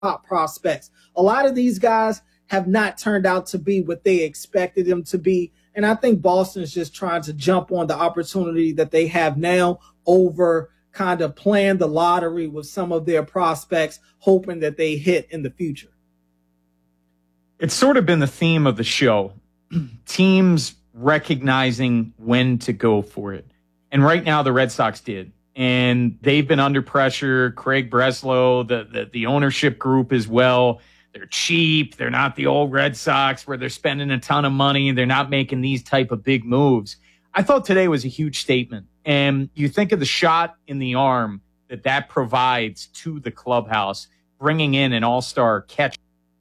top prospects. A lot of these guys have not turned out to be what they expected them to be. And I think Boston's just trying to jump on the opportunity that they have now over kind of playing the lottery with some of their prospects, hoping that they hit in the future. It's sort of been the theme of the show. Teams recognizing when to go for it. And right now the Red Sox did. And they've been under pressure. Craig Breslow, the ownership group as well. They're cheap. They're not the old Red Sox where they're spending a ton of money. They're not making these type of big moves. I thought today was a huge statement. And you think of the shot in the arm that provides to the clubhouse, bringing in an all-star catcher.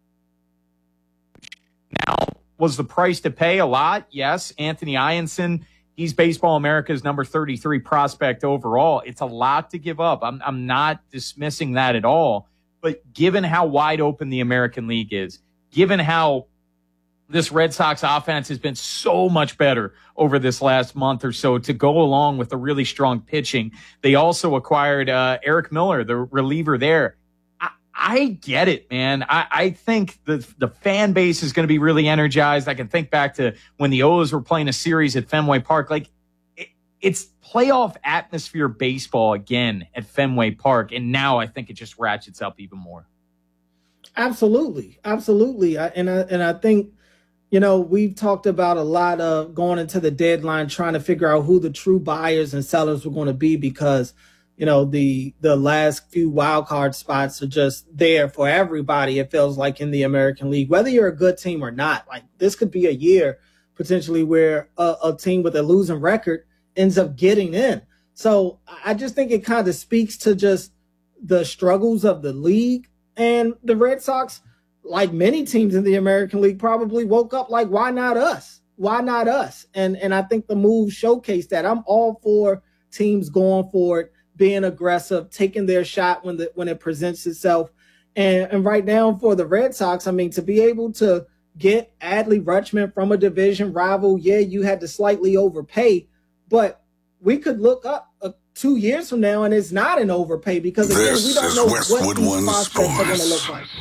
Now, was the price to pay a lot? Yes. Anthony Ianson, he's Baseball America's number 33 prospect overall. It's a lot to give up. I'm not dismissing that at all. But given how wide open the American League is, given how this Red Sox offense has been so much better over this last month or so to go along with the really strong pitching, they also acquired Eric Miller, the reliever there. I get it, man. I think the fan base is going to be really energized. I can think back to when the O's were playing a series at Fenway Park. Like, it's playoff atmosphere baseball again at Fenway Park. And now I think it just ratchets up even more. Absolutely. Absolutely. And I think, we've talked about a lot of going into the deadline, trying to figure out who the true buyers and sellers were going to be because, the last few wild card spots are just there for everybody. It feels like in the American League, whether you're a good team or not. Like, this could be a year potentially where a team with a losing record ends up getting in. So I just think it kind of speaks to just the struggles of the league. And the Red Sox, like many teams in the American League, probably woke up like, why not us? Why not us? And I think the move showcased that. I'm all for teams going for it, being aggressive, taking their shot when it presents itself. And right now for the Red Sox, I mean, to be able to get Adley Rutschman from a division rival, yeah, you had to slightly overpay, but we could look up 2 years from now and it's not an overpay because again, we don't know what these prospects are going to look like.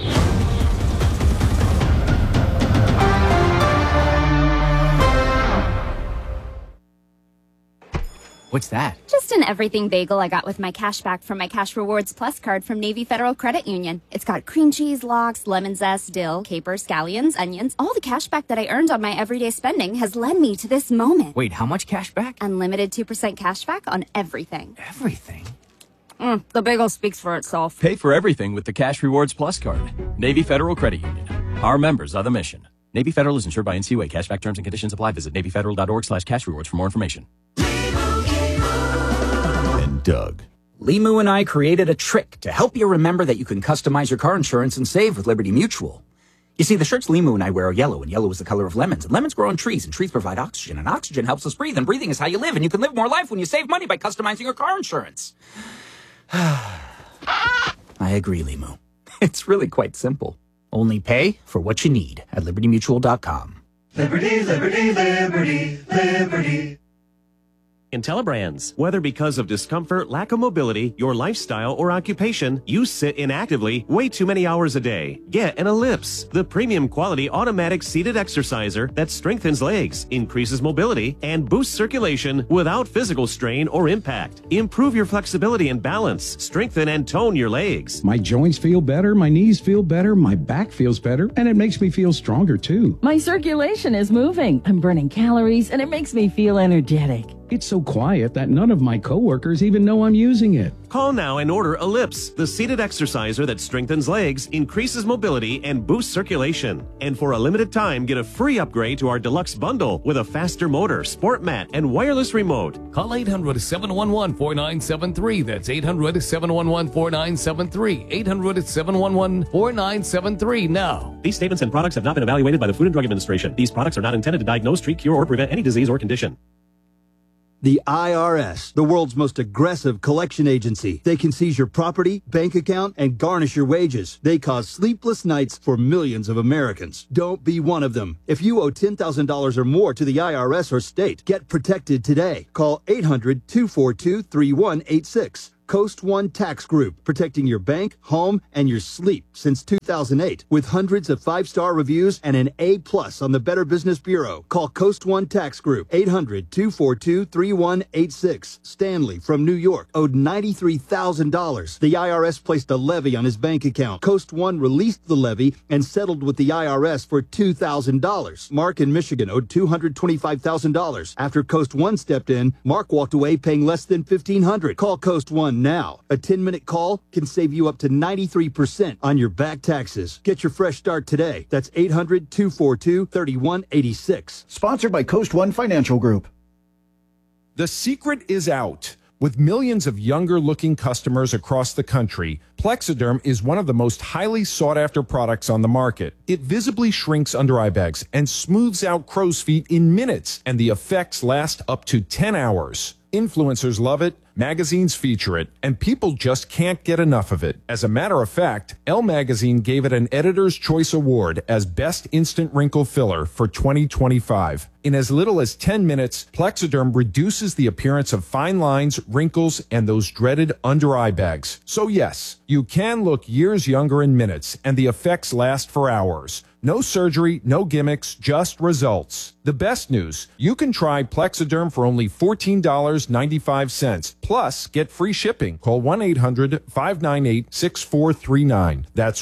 What's that? Just an everything bagel I got with my cash back from my Cash Rewards Plus card from Navy Federal Credit Union. It's got cream cheese, lox, lemon zest, dill, capers, scallions, onions. All the cash back that I earned on my everyday spending has led me to this moment. Wait, how much cash back? Unlimited 2% cash back on everything. Everything? The bagel speaks for itself. Pay for everything with the Cash Rewards Plus card. Navy Federal Credit Union. Our members are the mission. Navy Federal is insured by NCUA. Cashback terms and conditions apply. Visit NavyFederal.org/cashrewards for more information. Doug. Limu and I created a trick to help you remember that you can customize your car insurance and save with Liberty Mutual. You see, the shirts Limu and I wear are yellow, and yellow is the color of lemons. And lemons grow on trees, and trees provide oxygen, and oxygen helps us breathe, and breathing is how you live, and you can live more life when you save money by customizing your car insurance. I agree, Limu. It's really quite simple. Only pay for what you need at LibertyMutual.com. Liberty, liberty, liberty, liberty. IntelliBrands. Whether because of discomfort, lack of mobility, your lifestyle, or occupation, you sit inactively way too many hours a day. Get an Ellipse, the premium quality automatic seated exerciser that strengthens legs, increases mobility, and boosts circulation without physical strain or impact. Improve your flexibility and balance. Strengthen and tone your legs. My joints feel better, my knees feel better, my back feels better, and it makes me feel stronger too. My circulation is moving. I'm burning calories, and it makes me feel energetic. It's so quiet that none of my coworkers even know I'm using it. Call now and order Ellipse, the seated exerciser that strengthens legs, increases mobility, and boosts circulation. And for a limited time, get a free upgrade to our deluxe bundle with a faster motor, sport mat, and wireless remote. Call 800-711-4973. That's 800-711-4973. 800-711-4973 now. These statements and products have not been evaluated by the Food and Drug Administration. These products are not intended to diagnose, treat, cure, or prevent any disease or condition. The IRS, the world's most aggressive collection agency. They can seize your property, bank account, and garnish your wages. They cause sleepless nights for millions of Americans. Don't be one of them. If you owe $10,000 or more to the IRS or state, get protected today. Call 800-242-3186. Coast One Tax Group, protecting your bank, home, and your sleep since 2008. With hundreds of 5-star reviews and an A+ on the Better Business Bureau. Call Coast One Tax Group, 800-242-3186. Stanley from New York owed $93,000. The IRS placed a levy on his bank account. Coast One released the levy and settled with the IRS for $2,000. Mark in Michigan owed $225,000. After Coast One stepped in, Mark walked away paying less than $1,500. Call Coast One now. A 10-minute call can save you up to 93% on your back taxes. Get your fresh start today. That's 800-242-3186. Sponsored by Coast One Financial Group. The secret is out. With millions of younger-looking customers across the country, Plexiderm is one of the most highly sought-after products on the market. It visibly shrinks under-eye bags and smooths out crow's feet in minutes, and the effects last up to 10 hours. Influencers love it, magazines feature it, and people just can't get enough of it. As a matter of fact, Elle Magazine gave it an Editor's Choice Award as Best Instant Wrinkle Filler for 2025. In as little as 10 minutes, Plexiderm reduces the appearance of fine lines, wrinkles, and those dreaded under-eye bags. So yes, you can look years younger in minutes, and the effects last for hours. No surgery, no gimmicks, just results. The best news, you can try Plexiderm for only $14.95. Plus, get free shipping. Call 1-800-598-6439. That's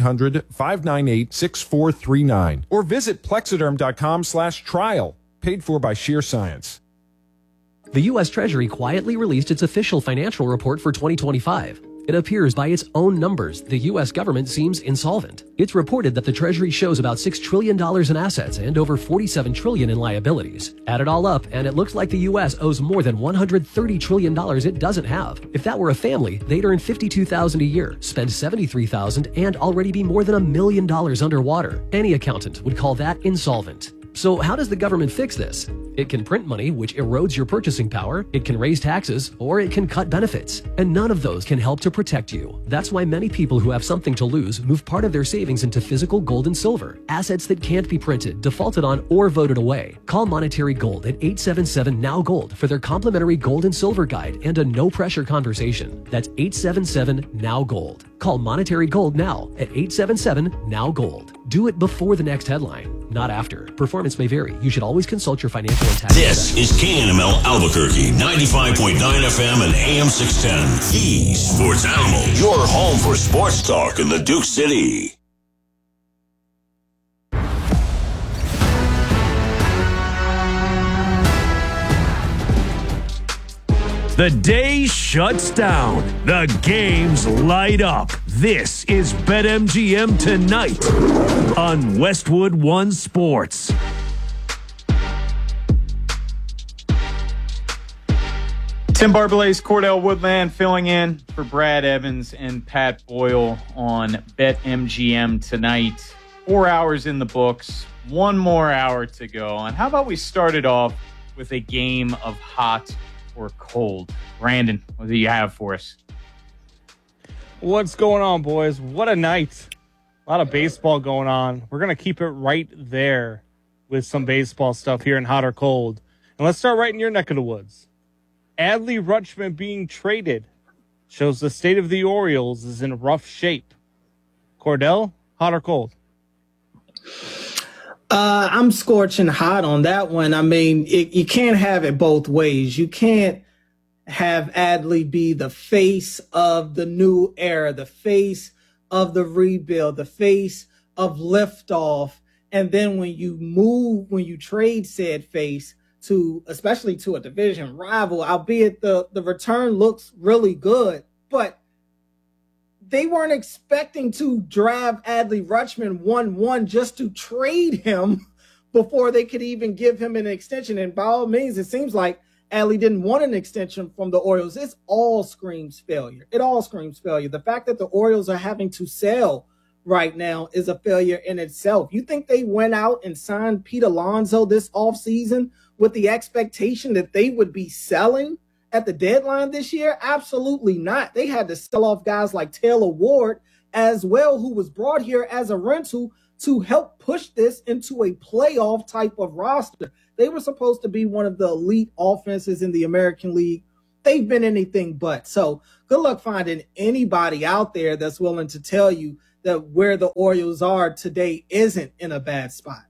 1-800-598-6439. Or visit Plexiderm.com/trial. Paid for by Sheer Science. The U.S. Treasury quietly released its official financial report for 2025. It appears by its own numbers, the U.S. government seems insolvent. It's reported that the Treasury shows about $6 trillion in assets and over $47 trillion in liabilities. Add it all up, and it looks like the U.S. owes more than $130 trillion it doesn't have. If that were a family, they'd earn $52,000 a year, spend $73,000, and already be more than $1 million underwater. Any accountant would call that insolvent. So how does the government fix this? It can print money, which erodes your purchasing power, it can raise taxes, or it can cut benefits. And none of those can help to protect you. That's why many people who have something to lose move part of their savings into physical gold and silver, assets that can't be printed, defaulted on, or voted away. Call Monetary Gold at 877-NOW-GOLD for their complimentary gold and silver guide and a no-pressure conversation. That's 877-NOW-GOLD. Call Monetary Gold now at 877-NOW-GOLD. Do it before the next headline, not after. Performance may vary. You should always consult your financial and tax This is KNML Albuquerque, 95.9 FM and AM 610. The Sports Animal, your home for sports talk in the Duke City. The day shuts down. The games light up. This is BetMGM Tonight on Westwood One Sports. Tim Barbalace, Cordell Woodland filling in for Brad Evans and Pat Boyle on BetMGM Tonight. 4 hours in the books, one more hour to go. And how about we start it off with a game of hot or cold? Brandon, what do you have for us? What's going on, boys? What a night. A lot of baseball going on. We're going to keep it right there with some baseball stuff here in hot or cold. And let's start right in your neck of the woods. Adley Rutschman being traded shows the state of the Orioles is in rough shape. Cordell, hot or cold? I'm scorching hot on that one. I mean, you can't have it both ways. You can't have Adley be the face of the new era, the face of the rebuild, the face of liftoff. And then when you trade said face to, especially to a division rival, albeit the return looks really good, but they weren't expecting to draft Adley Rutschman 1-1 just to trade him before they could even give him an extension. And by all means, it seems like Adley didn't want an extension from the Orioles. It all screams failure. It all screams failure. The fact that the Orioles are having to sell right now is a failure in itself. You think they went out and signed Pete Alonso this offseason with the expectation that they would be selling at the deadline this year? Absolutely not. They had to sell off guys like Taylor Ward as well, who was brought here as a rental to help push this into a playoff type of roster. They were supposed to be one of the elite offenses in the American League. They've been anything but. So good luck finding anybody out there that's willing to tell you that where the Orioles are today isn't in a bad spot.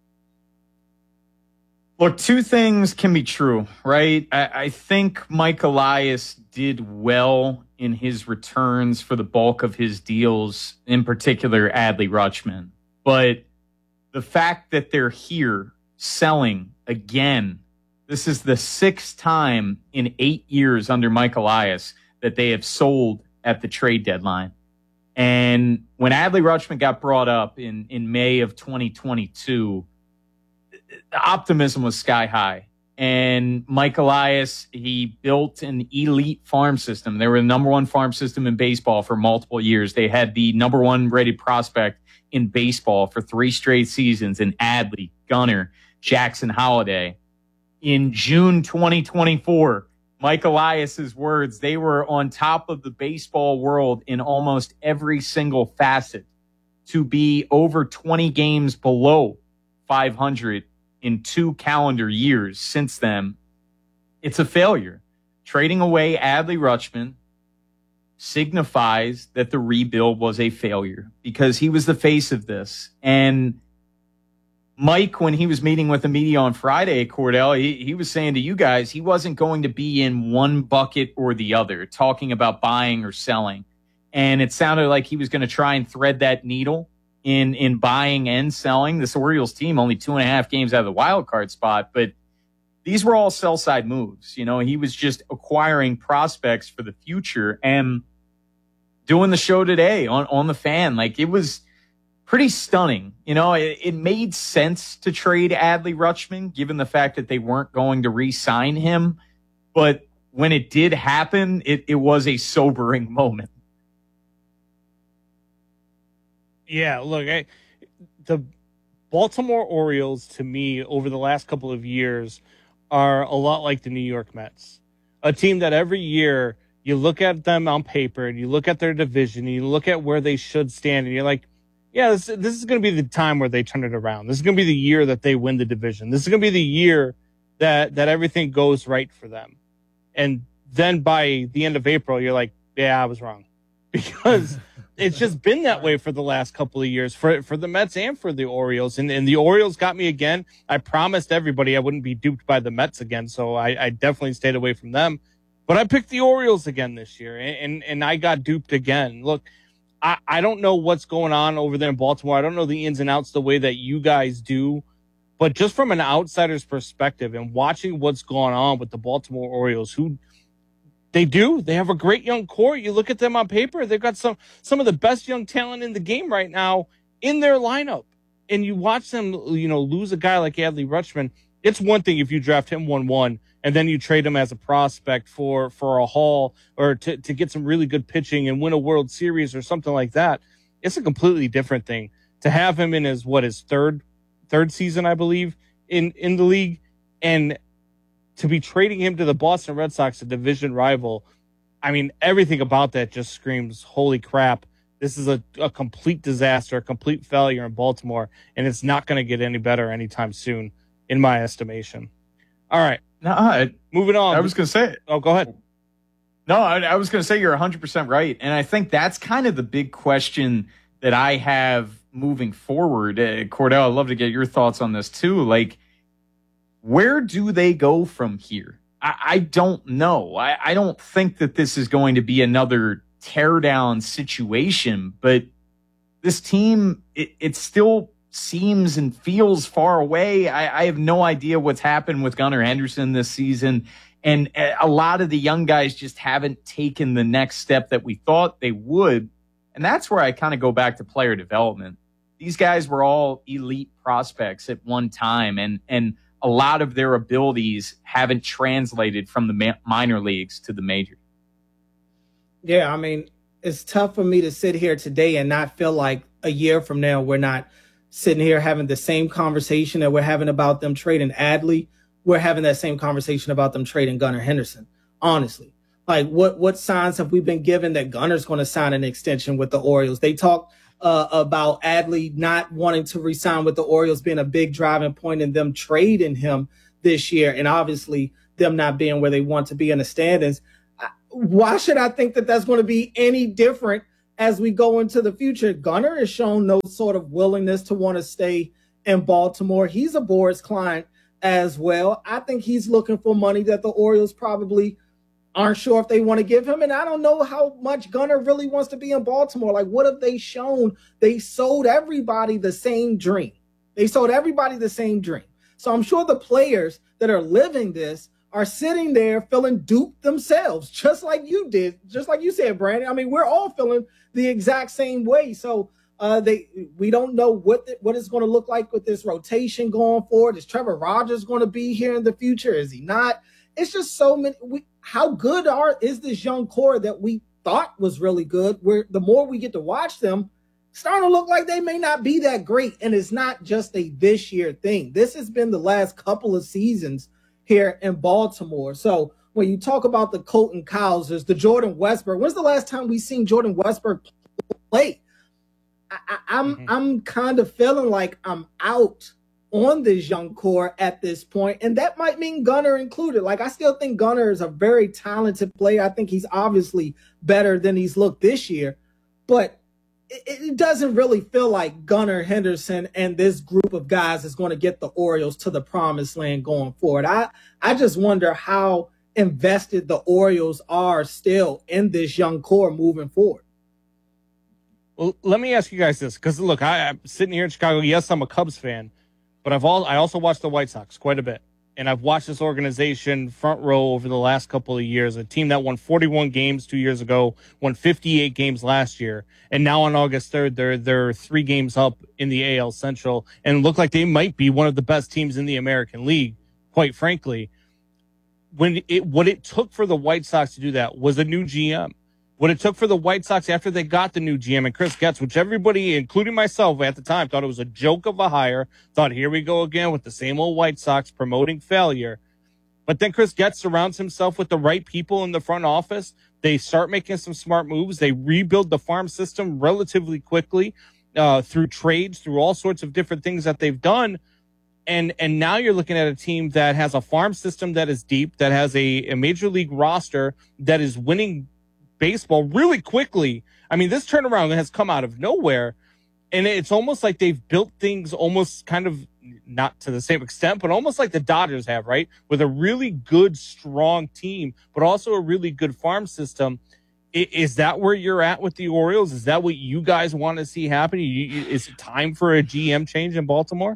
Look, two things can be true, right? I think Mike Elias did well in his returns for the bulk of his deals, in particular Adley Rutschman. But the fact that they're here selling again, this is the 6th time in 8 years under Mike Elias that they have sold at the trade deadline. And when Adley Rutschman got brought up in May of 2022, the optimism was sky high. And Mike Elias, he built an elite farm system. They were the number one farm system in baseball for multiple years. They had the number one rated prospect in baseball for 3 straight seasons in Adley, Gunnar, Jackson Holiday. In June 2024, Mike Elias's words, they were on top of the baseball world in almost every single facet. To be over 20 games below 500 in 2 calendar years since then, it's a failure. Trading away Adley Rutschman signifies that the rebuild was a failure because he was the face of this. And Mike, when he was meeting with the media on Friday, Cordell, he was saying to you guys, he wasn't going to be in one bucket or the other, talking about buying or selling. And it sounded like he was going to try and thread that needle in buying and selling. This Orioles team only 2.5 games out of the wild card spot, but these were all sell side moves. You know, he was just acquiring prospects for the future. And doing the show today on the Fan, like, it was pretty stunning. You know, it made sense to trade Adley Rutschman given the fact that they weren't going to re-sign him. But when it did happen, it was a sobering moment. Yeah, look, the Baltimore Orioles, to me, over the last couple of years, are a lot like the New York Mets. A team that every year you look at them on paper and you look at their division and you look at where they should stand and you're like, yeah, this is going to be the time where they turn it around. This is going to be the year that they win the division. This is going to be the year that everything goes right for them. And then by the end of April, you're like, yeah, I was wrong. Because it's just been that way for the last couple of years for the Mets and for the Orioles. And the Orioles got me again. I promised everybody I wouldn't be duped by the Mets again, so I definitely stayed away from them. But I picked the Orioles again this year, and I got duped again. Look, I don't know what's going on over there in Baltimore. I don't know the ins and outs the way that you guys do. But just from an outsider's perspective and watching what's going on with the Baltimore Orioles, who they have a great young core. You look at them on paper, they've got some of the best young talent in the game right now in their lineup. And you watch them, lose a guy like Adley Rutschman. It's one thing if you draft him 1-1 and then you trade him as a prospect for a haul or to get some really good pitching and win a World Series or something like that. It's a completely different thing to have him in his third season, I believe, in the league, and to be trading him to the Boston Red Sox, a division rival. I mean, everything about that just screams, holy crap, this is a complete disaster, a complete failure in Baltimore, and it's not going to get any better anytime soon, in my estimation. All right. Moving on. I was going to say it. Oh, go ahead. No, I was going to say you're 100% right. And I think that's kind of the big question that I have moving forward. Cordell, I'd love to get your thoughts on this too. Like, where do they go from here? I don't know. I don't think that this is going to be another teardown situation, but this team, it still seems and feels far away. I have no idea what's happened with Gunnar Henderson this season. And a lot of the young guys just haven't taken the next step that we thought they would. And that's where I kind of go back to player development. These guys were all elite prospects at one time, and a lot of their abilities haven't translated from the minor leagues to the majors. Yeah, I mean, it's tough for me to sit here today and not feel like a year from now we're not sitting here having the same conversation that we're having about them trading Adley. We're having that same conversation about them trading Gunnar Henderson, honestly. Like, what signs have we been given that Gunnar's going to sign an extension with the Orioles? They talk about Adley not wanting to re-sign with the Orioles being a big driving point in them trading him this year, and obviously them not being where they want to be in the standings. why should I think that that's going to be any different as we go into the future? Gunnar has shown no sort of willingness to want to stay in Baltimore. He's a Boris client as well. I think he's looking for money that the Orioles probably aren't sure if they want to give him. And I don't know how much Gunnar really wants to be in Baltimore. Like, what have they shown? They sold everybody the same dream. So I'm sure the players that are living this are sitting there feeling duped themselves, just like you did, just like you said, Brandon. I mean, we're all feeling the exact same way. So we don't know what it's going to look like with this rotation going forward. Is Trevor Rogers going to be here in the future? Is he not? It's just so many. How good is this young core that we thought was really good? Where the more we get to watch them, starting to look like they may not be that great. And it's not just a this year thing. This has been the last couple of seasons here in Baltimore. So when you talk about the Colton Cowsers, the Jordan Westburg, when's the last time we seen Jordan Westburg play? I'm kind of feeling like I'm out on this young core at this point, and that might mean Gunnar included. Like, I still think Gunnar is a very talented player. I think he's obviously better than he's looked this year, but it doesn't really feel like Gunnar Henderson and this group of guys is going to get the Orioles to the promised land going forward. I just wonder how invested the Orioles are still in this young core moving forward. Well, let me ask you guys this, because look, I'm sitting here in Chicago. Yes, I'm a Cubs fan, but I also watched the White Sox quite a bit. And I've watched this organization front row over the last couple of years, a team that won 41 games 2 years ago, won 58 games last year. And now on August 3rd, they're 3 games up in the AL Central and look like they might be one of the best teams in the American League, quite frankly. What it took for the White Sox to do that was a new GM. What it took for the White Sox after they got the new GM and Chris Getz, which everybody, including myself at the time, thought it was a joke of a hire, thought here we go again with the same old White Sox promoting failure. But then Chris Getz surrounds himself with the right people in the front office. They start making some smart moves. They rebuild the farm system relatively quickly through trades, through all sorts of different things that they've done. And now you're looking at a team that has a farm system that is deep, that has a major league roster that is winning baseball really quickly. I mean, this turnaround has come out of nowhere, and it's almost like they've built things almost kind of not to the same extent, but almost like the Dodgers have, right? With a really good, strong team, but also a really good farm system. Is that where you're at with the Orioles? Is that what you guys want to see happen? Is it time for a GM change in Baltimore?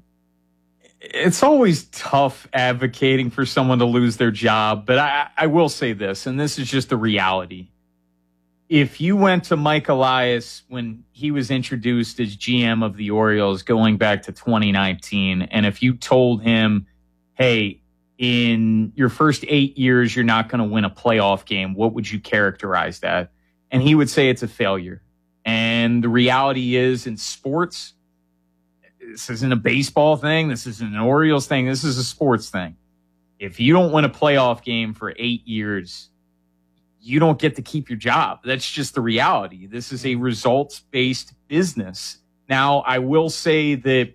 It's always tough advocating for someone to lose their job, but I will say this, and this is just the reality. If you went to Mike Elias when he was introduced as GM of the Orioles going back to 2019, and if you told him, hey, in your first 8 years, you're not going to win a playoff game, what would you characterize that? And he would say it's a failure. And the reality is in sports, this isn't a baseball thing. This isn't an Orioles thing. This is a sports thing. If you don't win a playoff game for 8 years, you don't get to keep your job. That's just the reality. This is a results-based business. Now, I will say that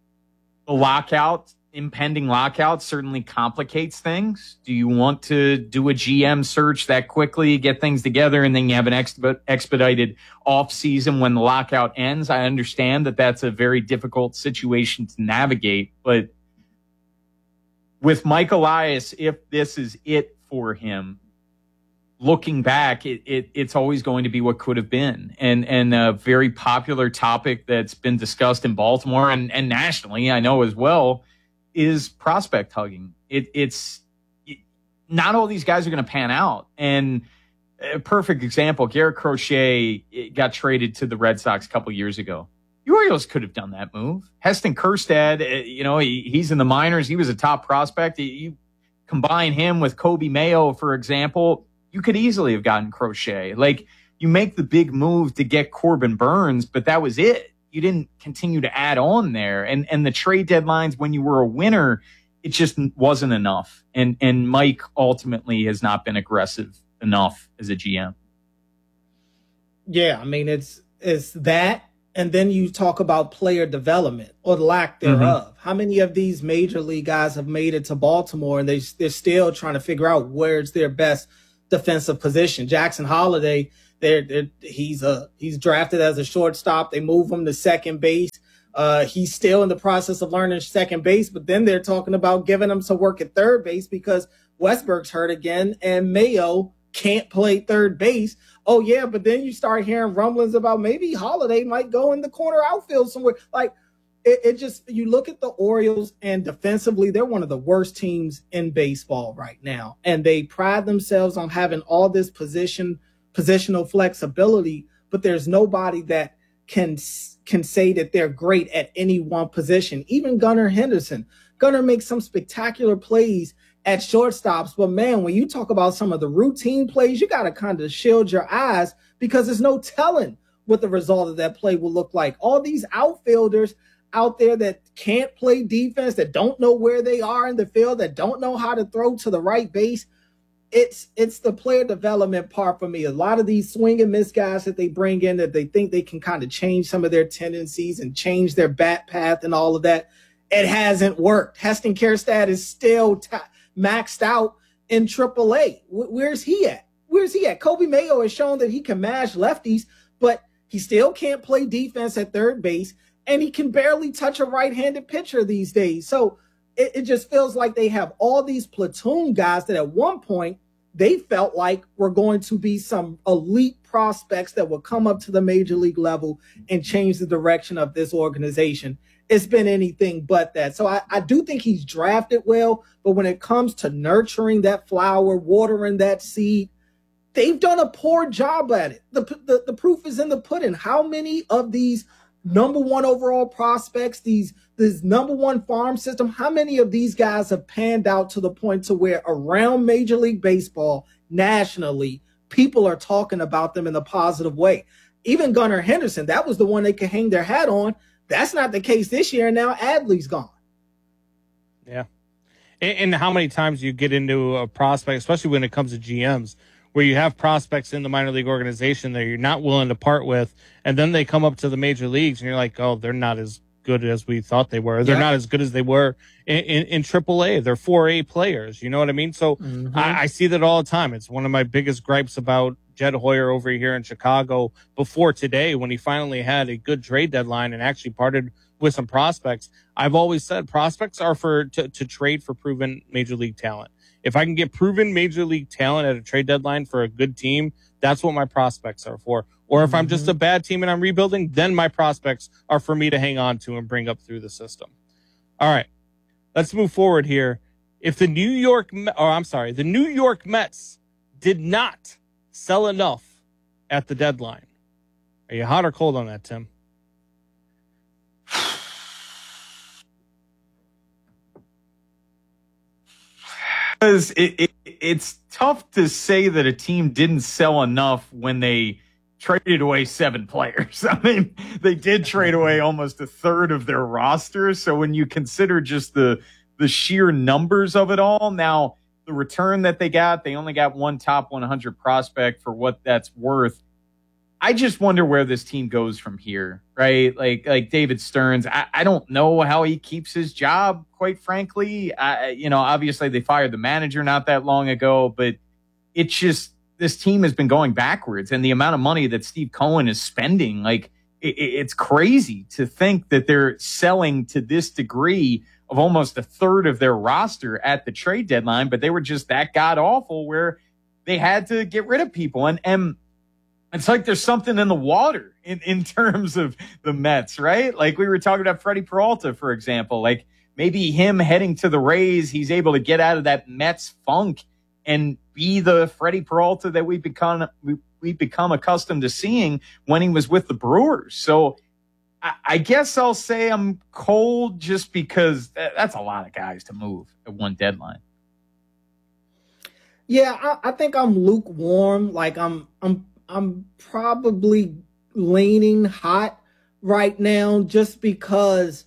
the impending lockout certainly complicates things. Do you want to do a GM search that quickly, get things together, and then you have an expedited off-season when the lockout ends? I understand that that's a very difficult situation to navigate, but with Mike Elias, if this is it for him, looking back, it's always going to be what could have been. And a very popular topic that's been discussed in Baltimore and nationally, I know as well, is prospect hugging. It's not all these guys are going to pan out. And a perfect example, Garrett Crochet got traded to the Red Sox a couple years ago. The Orioles could have done that move. Heston Kjerstad, he's in the minors. He was a top prospect. You combine him with Kobe Mayo, for example, you could easily have gotten Crochet. Like, you make the big move to get Corbin Burns, but that was it. You didn't continue to add on there. And the trade deadlines, when you were a winner, it just wasn't enough. And Mike ultimately has not been aggressive enough as a GM. Yeah, I mean, it's that. And then you talk about player development or the lack thereof. Mm-hmm. How many of these major league guys have made it to Baltimore and they're still trying to figure out where's their best defensive position. Jackson Holiday, he's drafted as a shortstop. They move him to second base. He's still in the process of learning second base, but then they're talking about giving him some work at third base because Westberg's hurt again and Mayo can't play third base. Oh yeah, but then you start hearing rumblings about maybe Holiday might go in the corner outfield somewhere. Like it just, you look at the Orioles and defensively, they're one of the worst teams in baseball right now. And they pride themselves on having all this positional flexibility, but there's nobody that can say that they're great at any one position. Even Gunnar Henderson. Gunnar makes some spectacular plays at shortstops, but man, when you talk about some of the routine plays, you got to kind of shield your eyes because there's no telling what the result of that play will look like. All these outfielders out there that can't play defense, that don't know where they are in the field, that don't know how to throw to the right base. It's the player development part for me. A lot of these swing and miss guys that they bring in that they think they can kind of change some of their tendencies and change their bat path and all of that. It hasn't worked. Heston Kjerstad is still maxed out in AAA. Where's he at? Kobe Mayo has shown that he can mash lefties, but he still can't play defense at third base, and he can barely touch a right-handed pitcher these days. So it just feels like they have all these platoon guys that at one point they felt like were going to be some elite prospects that would come up to the major league level and change the direction of this organization. It's been anything but that. So I do think he's drafted well, but when it comes to nurturing that flower, watering that seed, they've done a poor job at it. The proof is in the pudding. How many of these number one overall prospects, this number one farm system, how many of these guys have panned out to the point to where around Major League Baseball, nationally, people are talking about them in a positive way? Even Gunnar Henderson, that was the one they could hang their hat on. That's not the case this year, and now Adley's gone. Yeah. And how many times you get into a prospect, especially when it comes to GMs, where you have prospects in the minor league organization that you're not willing to part with, and then they come up to the major leagues, and you're like, oh, they're not as good as we thought they were. They're not as good as they were in AAA. They're 4A players. You know what I mean? So I see that all the time. It's one of my biggest gripes about Jed Hoyer over here in Chicago before today, when he finally had a good trade deadline and actually parted with some prospects. I've always said prospects are to trade for proven major league talent. If I can get proven major league talent at a trade deadline for a good team, that's what my prospects are for. Or if I'm just a bad team and I'm rebuilding, then my prospects are for me to hang on to and bring up through the system. All right, let's move forward here. If the New York Mets did not sell enough at the deadline, are you hot or cold on that, Tim? Because it's tough to say that a team didn't sell enough when they traded away 7 players. I mean, they did trade away almost a third of their roster. So when you consider just the sheer numbers of it all, now the return that they only got one top 100 prospect for what that's worth. I just wonder where this team goes from here, right? Like David Stearns, I don't know how he keeps his job, quite frankly. Obviously they fired the manager not that long ago, but it's just, this team has been going backwards, and the amount of money that Steve Cohen is spending, it's crazy to think that they're selling to this degree of almost a third of their roster at the trade deadline, but they were just that god awful where they had to get rid of people. And it's like there's something in the water in terms of the Mets, right? Like we were talking about Freddie Peralta, for example. Like maybe him heading to the Rays, he's able to get out of that Mets funk and be the Freddie Peralta that we've become accustomed to seeing when he was with the Brewers. So I guess I'll say I'm cold just because that's a lot of guys to move at one deadline. Yeah, I think I'm lukewarm. Like I'm probably leaning hot right now just because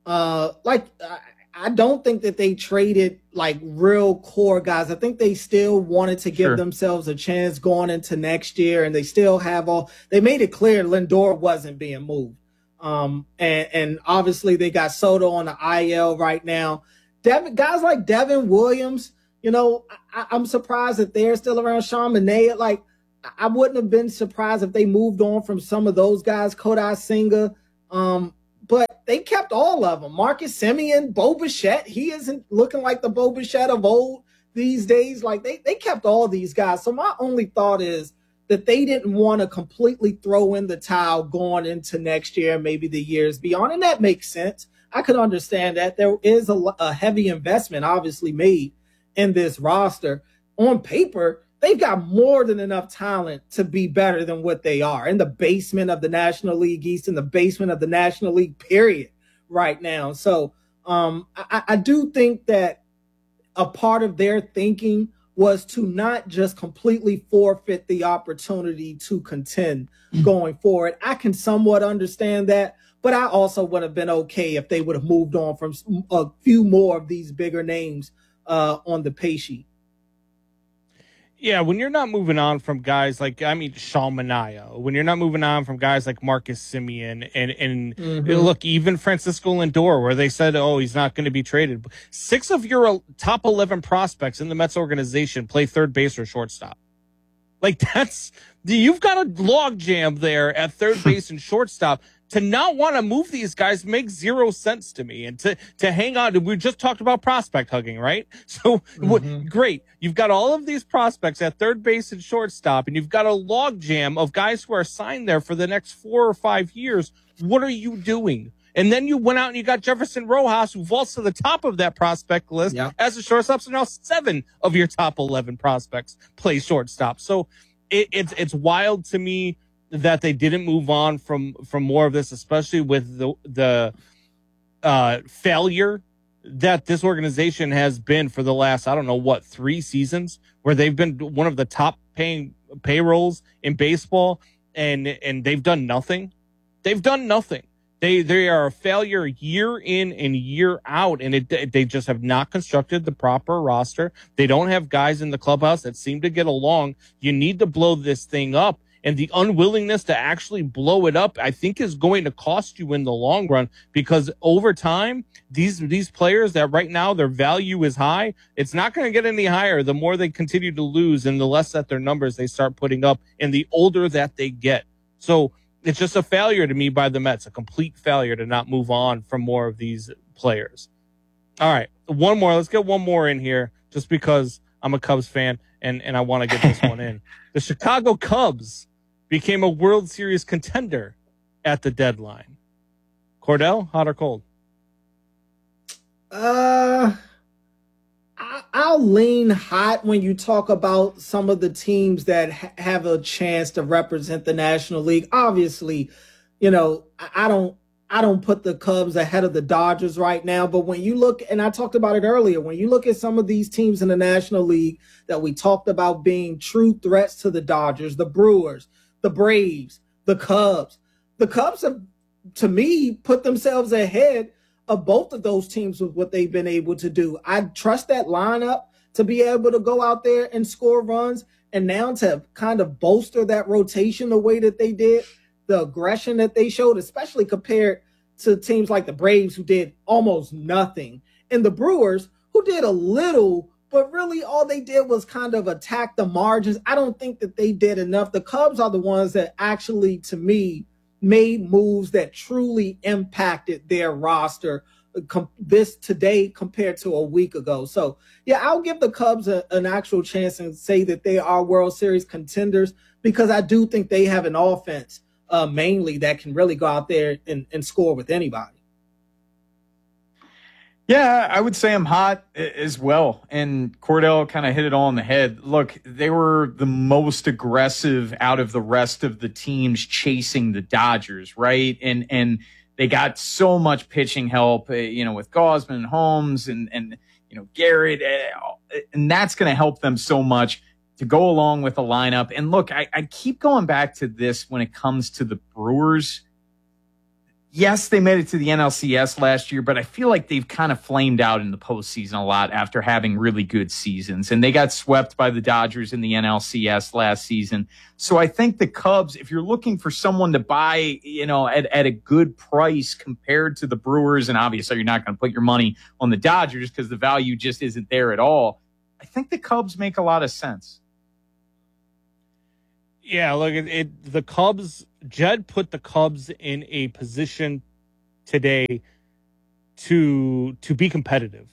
I don't think that they traded like real core guys. I think they still wanted to give themselves a chance going into next year, and they still have they made it clear Lindor wasn't being moved. And obviously they got Soto on the IL right now. Guys like Devin Williams, You know, I'm surprised that they're still around. Sean Manaea, like, I wouldn't have been surprised if they moved on from some of those guys, Kodai Senga. But they kept all of them. Marcus Semien, Bo Bichette, he isn't looking like the Bo Bichette of old these days. Like, they kept all these guys. So my only thought is that they didn't want to completely throw in the towel going into next year, maybe the years beyond. And that makes sense. I could understand that. There is a heavy investment obviously made in this roster. On paper, they've got more than enough talent to be better than what they are in the basement of the National League East, in the basement of the National League, period, right now. So I do think that a part of their thinking was to not just completely forfeit the opportunity to contend going forward. I can somewhat understand that, but I also would have been okay if they would have moved on from a few more of these bigger names on the pay sheet. Yeah, when you're not moving on from guys like, Sean Manaea, when you're not moving on from guys like Marcus Semien and look, even Francisco Lindor, where they said, oh, he's not going to be traded. 6 of your top 11 prospects in the Mets organization play third base or shortstop. Like, you've got a log jam there at third base and shortstop. To not want to move these guys makes zero sense to me. And to hang on, we just talked about prospect hugging, right? So great. You've got all of these prospects at third base and shortstop, and you've got a log jam of guys who are signed there for the next 4 or 5 years. What are you doing? And then you went out and you got Jefferson Rojas, who vaults to the top of that prospect list as a shortstop. So now 7 of your top 11 prospects play shortstop. So it's wild to me that they didn't move on from more of this, especially with the failure that this organization has been for the last, 3 seasons, where they've been one of the top paying payrolls in baseball, and they've done nothing. They've done nothing. They are a failure year in and year out, and they just have not constructed the proper roster. They don't have guys in the clubhouse that seem to get along. You need to blow this thing up. And the unwillingness to actually blow it up, I think, is going to cost you in the long run, because over time, these players that right now their value is high, it's not going to get any higher the more they continue to lose and the less that their numbers they start putting up and the older that they get. So it's just a failure to me by the Mets, a complete failure to not move on from more of these players. All right, one more. Let's get one more in here just because I'm a Cubs fan and I want to get this one in. The Chicago Cubs became a World Series contender at the deadline. Cordell, hot or cold? I'll lean hot when you talk about some of the teams that have a chance to represent the National League. Obviously, I don't put the Cubs ahead of the Dodgers right now, but when you look, and I talked about it earlier, when you look at some of these teams in the National League that we talked about being true threats to the Dodgers, the Brewers, the Braves, the Cubs have, to me, put themselves ahead of both of those teams with what they've been able to do. I trust that lineup to be able to go out there and score runs, and now to kind of bolster that rotation the way that they did, the aggression that they showed, especially compared to teams like the Braves, who did almost nothing, and the Brewers, who did a little, but really all they did was kind of attack the margins. I don't think that they did enough. The Cubs are the ones that actually, to me, made moves that truly impacted their roster this today compared to a week ago. So, yeah, I'll give the Cubs an actual chance and say that they are World Series contenders, because I do think they have an offense mainly that can really go out there and score with anybody. Yeah, I would say I'm hot as well. And Cordell kind of hit it all on the head. Look, they were the most aggressive out of the rest of the teams chasing the Dodgers, right? And they got so much pitching help, with Gausman, Holmes, and Garrett. And that's going to help them so much to go along with the lineup. And look, I keep going back to this when it comes to the Brewers. Yes, they made it to the NLCS last year, but I feel like they've kind of flamed out in the postseason a lot after having really good seasons. And they got swept by the Dodgers in the NLCS last season. So I think the Cubs, if you're looking for someone to buy, at a good price compared to the Brewers, and obviously you're not going to put your money on the Dodgers because the value just isn't there at all. I think the Cubs make a lot of sense. Yeah, look, the Cubs, Jed put the Cubs in a position today to be competitive.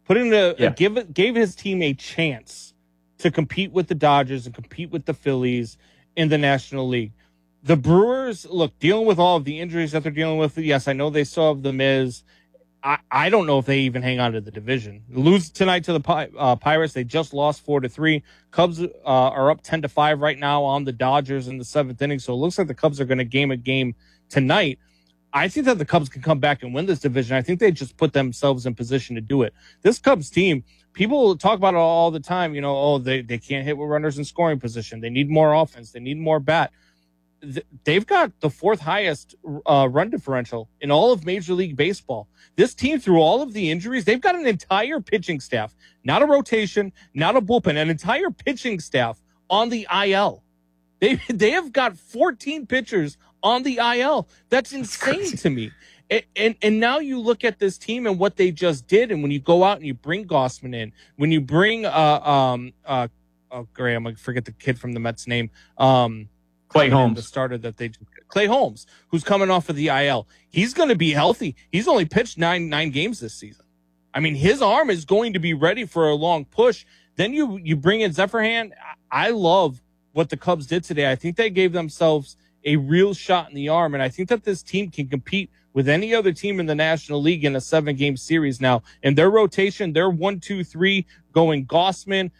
Gave his team a chance to compete with the Dodgers and compete with the Phillies in the National League. The Brewers, look, dealing with all of the injuries that they're dealing with, yes, I know they still have the Miz. I don't know if they even hang on to the division. Lose tonight to the Pirates. They just lost 4-3. Cubs are up 10-5 right now on the Dodgers in the 7th inning. So it looks like the Cubs are going to game a game tonight. I think that the Cubs can come back and win this division. I think they just put themselves in position to do it. This Cubs team, people talk about it all the time. You know, they can't hit with runners in scoring position. They need more offense. They need more bat. They've got the 4th highest run differential in all of Major League Baseball. This team, through all of the injuries, they've got an entire pitching staff, not a rotation, not a bullpen, an entire pitching staff on the IL. They have got 14 pitchers on the IL. That's insane to me. And now you look at this team and what they just did, and when you go out and you bring Gausman in, when you bring great, I'm gonna forget the kid from the Mets name. Clay Holmes, the starter that Clay Holmes, who's coming off of the IL. He's going to be healthy. He's only pitched nine games this season. I mean, his arm is going to be ready for a long push. Then you bring in Zephyrhan. I love what the Cubs did today. I think they gave themselves a real shot in the arm, and I think that this team can compete with any other team in the National League in a 7-game series now. In their rotation, they're 1-2-3 going Gausman,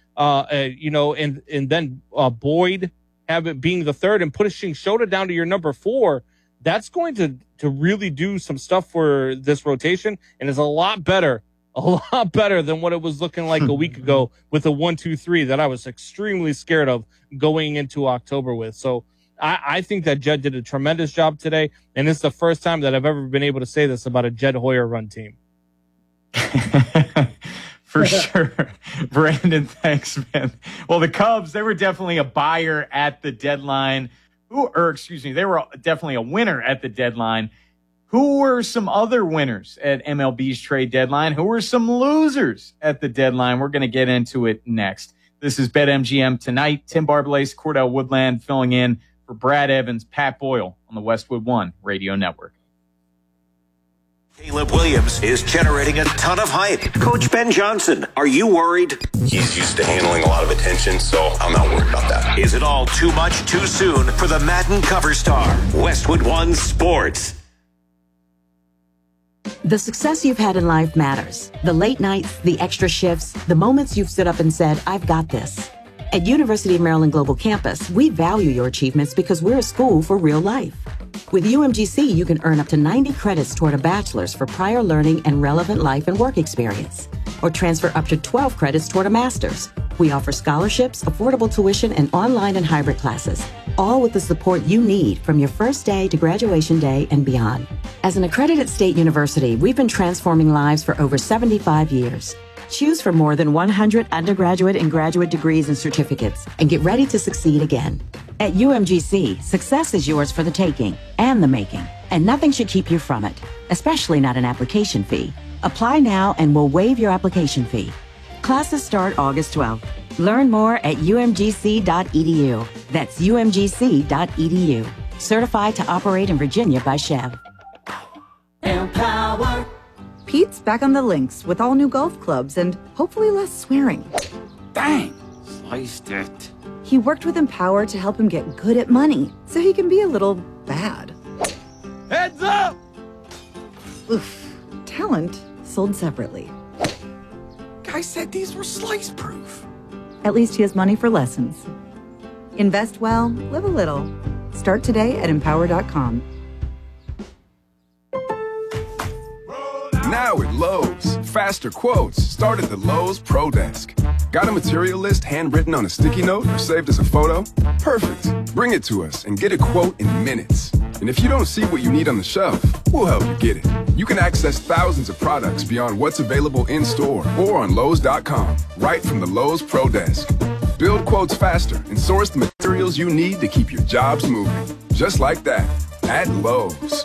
and then Boyd, have it being the 3rd, and pushing Shota down to your number 4, that's going to really do some stuff for this rotation, and is a lot better than what it was looking like a week ago with the 1-2-3 that I was extremely scared of going into October with. So I think that Jed did a tremendous job today, and it's the first time that I've ever been able to say this about a Jed Hoyer run team. For sure. Brandon, thanks, man. Well, the Cubs, they were definitely a buyer at the deadline. They were definitely a winner at the deadline. Who were some other winners at MLB's trade deadline? Who were some losers at the deadline? We're going to get into it next. This is BetMGM Tonight. Tim Barbalace, Cordell Woodland filling in for Brad Evans, Pat Boyle on the Westwood One Radio Network. Caleb Williams is generating a ton of hype. Coach Ben Johnson, are you worried? He's used to handling a lot of attention, so I'm not worried about that. Is it all too much too soon for the Madden cover star? Westwood One Sports. The success you've had in life matters. The late nights, the extra shifts, the moments you've stood up and said, I've got this. At University of Maryland Global Campus, we value your achievements because we're a school for real life. With UMGC, you can earn up to 90 credits toward a bachelor's for prior learning and relevant life and work experience, or transfer up to 12 credits toward a master's. We offer scholarships, affordable tuition, and online and hybrid classes, all with the support you need from your first day to graduation day and beyond. As an accredited state university, we've been transforming lives for over 75 years. Choose from more than 100 undergraduate and graduate degrees and certificates, and get ready to succeed again. At UMGC, success is yours for the taking and the making, and nothing should keep you from it, especially not an application fee. Apply now and we'll waive your application fee. Classes start August 12th. Learn more at umgc.edu. That's umgc.edu. Certified to operate in Virginia by Chev. Empower. Pete's back on the links with all new golf clubs and hopefully less swearing. Dang, sliced it. He worked with Empower to help him get good at money, so he can be a little bad. Heads up! Oof. Talent sold separately. Guy said these were slice proof. At least he has money for lessons. Invest well, live a little. Start today at Empower.com. Now at Lowe's, faster quotes start at the Lowe's Pro Desk. Got a material list handwritten on a sticky note or saved as a photo? Perfect. Bring it to us and get a quote in minutes. And if you don't see what you need on the shelf, we'll help you get it. You can access thousands of products beyond what's available in-store or on Lowe's.com, right from the Lowe's Pro Desk. Build quotes faster and source the materials you need to keep your jobs moving. Just like that, at Lowe's.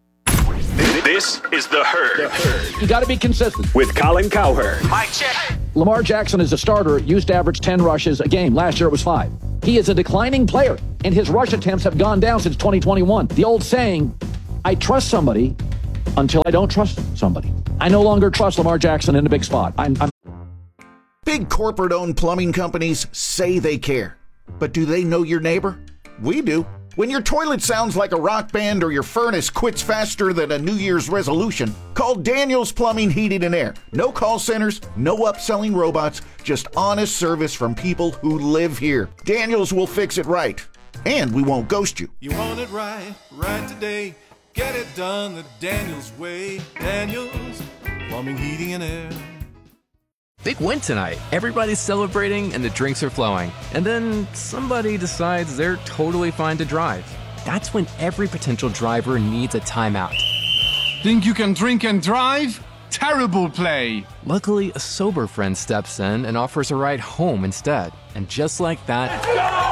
This is The Herd. You got to be consistent. With Colin Cowherd. Mic check. Lamar Jackson as a starter used to average 10 rushes a game. Last year it was 5. He is a declining player, and his rush attempts have gone down since 2021. The old saying, I trust somebody until I don't trust somebody. I no longer trust Lamar Jackson in a big spot. Big corporate-owned plumbing companies say they care. But do they know your neighbor? We do. When your toilet sounds like a rock band or your furnace quits faster than a New Year's resolution, call Daniels Plumbing, Heating, and Air. No call centers, no upselling robots, just honest service from people who live here. Daniels will fix it right, and we won't ghost you. You want it right, right today. Get it done the Daniels way. Daniels Plumbing, Heating, and Air. Big win tonight. Everybody's celebrating and the drinks are flowing. And then somebody decides they're totally fine to drive. That's when every potential driver needs a timeout. Think you can drink and drive? Terrible play. Luckily, a sober friend steps in and offers a ride home instead. And just like that,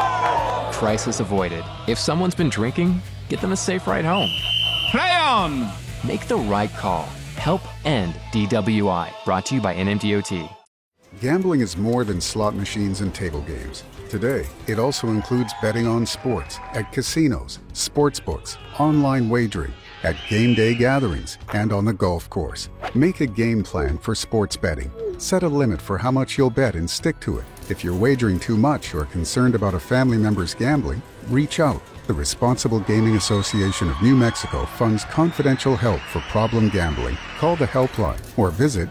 crisis avoided. If someone's been drinking, get them a safe ride home. Play on! Make the right call. Help end DWI. Brought to you by NMDOT. Gambling is more than slot machines and table games. Today, it also includes betting on sports, at casinos, sports books, online wagering, at game day gatherings, and on the golf course. Make a game plan for sports betting. Set a limit for how much you'll bet and stick to it. If you're wagering too much or concerned about a family member's gambling, reach out. The Responsible Gaming Association of New Mexico funds confidential help for problem gambling. Call the helpline or visit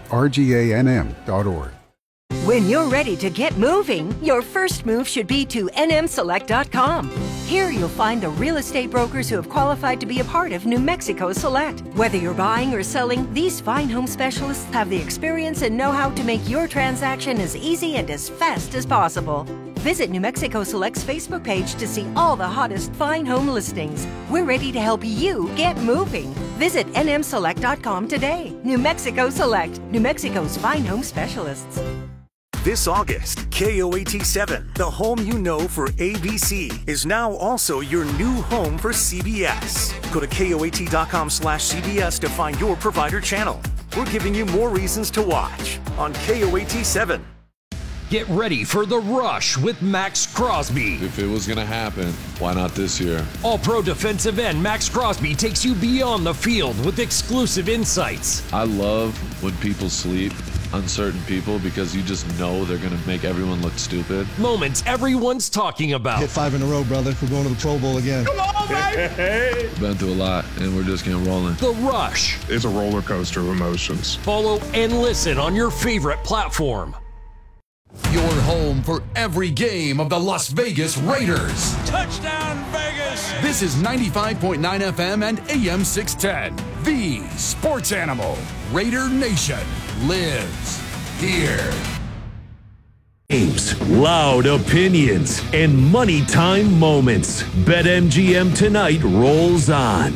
rganm.org. When you're ready to get moving, your first move should be to nmselect.com. Here you'll find the real estate brokers who have qualified to be a part of New Mexico Select. Whether you're buying or selling, these fine home specialists have the experience and know-how to make your transaction as easy and as fast as possible. Visit New Mexico Select's Facebook page to see all the hottest fine home listings. We're ready to help you get moving. Visit nmselect.com today. New Mexico Select, New Mexico's fine home specialists. This August, KOAT7, the home you know for ABC, is now also your new home for CBS. Go to KOAT.com/CBS to find your provider channel. We're giving you more reasons to watch on KOAT7. Get ready for The Rush with Max Crosby. If it was going to happen, why not this year? All-Pro defensive end Max Crosby takes you beyond the field with exclusive insights. I love when people sleep on certain people because you just know they're going to make everyone look stupid. Moments everyone's talking about. Hit 5 in a row, brother. We're going to the Pro Bowl again. Come on, baby! Been through a lot, and we're just getting rolling. The Rush. It's a roller coaster of emotions. Follow and listen on your favorite platform. Your home for every game of the Las Vegas Raiders. Touchdown, Vegas! This is 95.9 FM and AM 610. The Sports Animal. Raider Nation lives here. Games, loud opinions, and money time moments. BetMGM Tonight rolls on.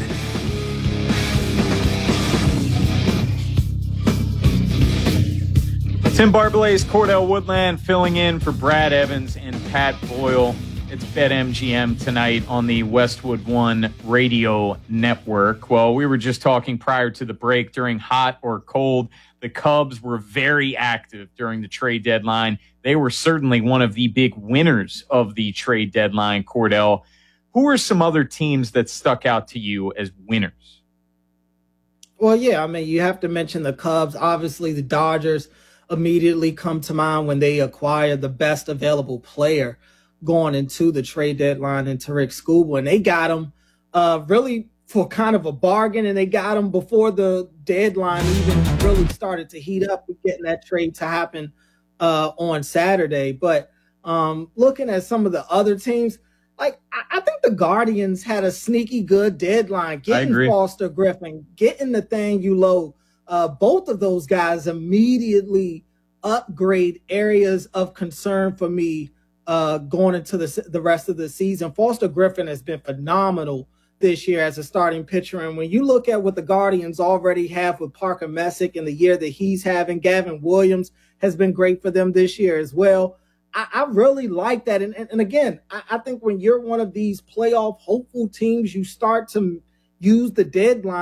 Tim Barbalet's Cordell Woodland filling in for Brad Evans and Pat Boyle. It's BetMGM Tonight on the Westwood One Radio Network. Well, we were just talking prior to the break during hot or cold. The Cubs were very active during the trade deadline. They were certainly one of the big winners of the trade deadline, Cordell. Who are some other teams that stuck out to you as winners? Well, yeah, I mean, you have to mention the Cubs. Obviously, the Dodgers immediately come to mind when they acquired the best available player going into the trade deadline in Tarik Skubal. And they got him really for kind of a bargain, and they got him before the deadline even really started to heat up with getting that trade to happen on Saturday. But looking at some of the other teams, like I think the Guardians had a sneaky good deadline, getting Foster Griffin, getting Nathaniel Lowe. Both of those guys immediately upgrade areas of concern for me going into the rest of the season. Foster Griffin has been phenomenal this year as a starting pitcher. And when you look at what the Guardians already have with Parker Messick and the year that he's having, Gavin Williams has been great for them this year as well. I really like that. And again, I think when you're one of these playoff hopeful teams, you start to use the deadline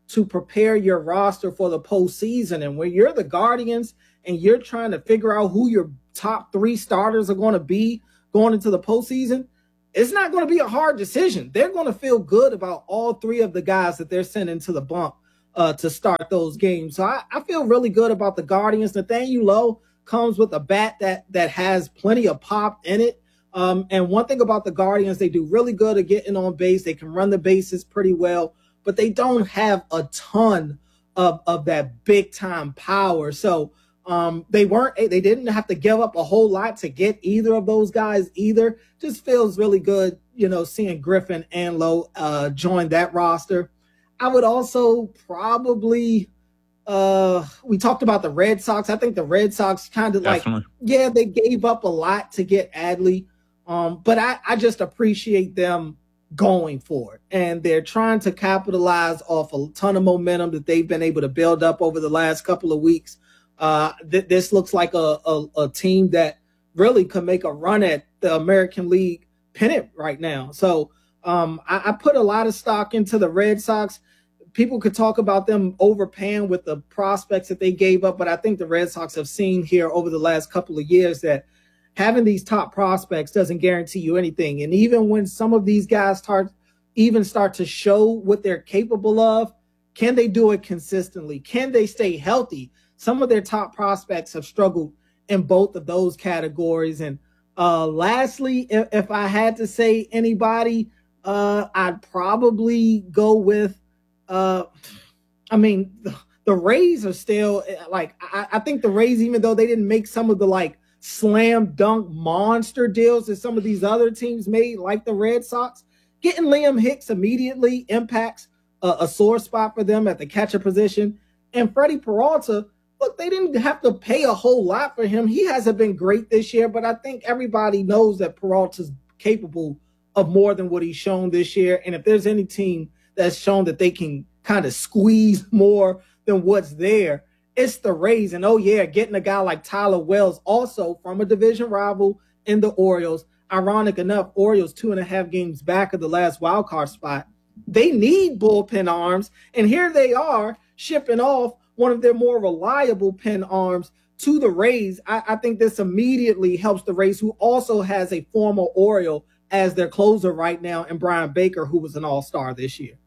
to prepare your roster for the postseason. And when you're the Guardians and you're trying to figure out who your top 3 starters are going to be going into the postseason, it's not going to be a hard decision. They're going to feel good about all 3 of the guys that they're sending to the bump to start those games. So I feel really good about the Guardians. Nathaniel Lowe comes with a bat that has plenty of pop in it. And one thing about the Guardians, they do really good at getting on base. They can run the bases pretty well, but they don't have a ton of that big time power. So they didn't have to give up a whole lot to get either of those guys either. Just feels really good, seeing Griffin and Lowe join that roster. I would also probably we talked about the Red Sox. I think the Red Sox kind of they gave up a lot to get Adley. But I just appreciate them going for it. And they're trying to capitalize off a ton of momentum that they've been able to build up over the last couple of weeks. This looks like a team that really could make a run at the American League pennant right now. So I put a lot of stock into the Red Sox. People could talk about them overpaying with the prospects that they gave up, but I think the Red Sox have seen here over the last couple of years that having these top prospects doesn't guarantee you anything. And even when some of these guys start to show what they're capable of, can they do it consistently? Can they stay healthy? Some of their top prospects have struggled in both of those categories. And lastly, if I had to say anybody, I'd probably go with, the Rays are still I think the Rays, even though they didn't make some of the slam dunk monster deals that some of these other teams made, like the Red Sox, getting Liam Hicks immediately impacts a sore spot for them at the catcher position. And Freddie Peralta, look, they didn't have to pay a whole lot for him. He hasn't been great this year, but I think everybody knows that Peralta's capable of more than what he's shown this year. And if there's any team that's shown that they can kind of squeeze more than what's there, it's the Rays. And getting a guy like Tyler Wells, also from a division rival in the Orioles. Ironic enough, Orioles 2.5 games back of the last wild card spot. They need bullpen arms, and here they are shipping off one of their more reliable pen arms to the Rays. I think this immediately helps the Rays, who also has a former Oriole as their closer right now, and Brian Baker, who was an all-star this year.